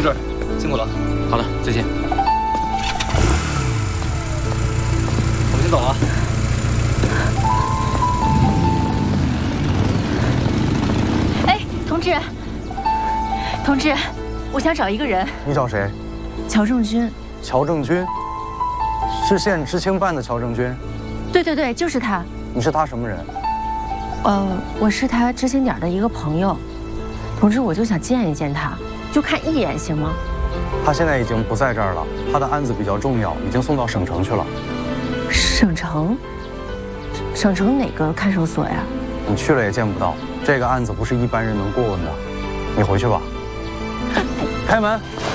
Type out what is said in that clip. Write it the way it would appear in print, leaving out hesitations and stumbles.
志，辛苦了。 好的，再见。 我们先走了。 哎，同志，同志，我想找一个人。 你找谁？ 乔正军。 乔正军，是县知青办的乔正军。 对对对，就是他。 你是他什么人？ 我是他知青点的一个朋友。同志，我就想见一见他，就看一眼行吗？ 他现在已经不在这儿了，他的案子比较重要，已经送到省城去了。 省城？省城哪个看守所呀？ 你去了也见不到，这个案子不是一般人能过问的。你回去吧。开门。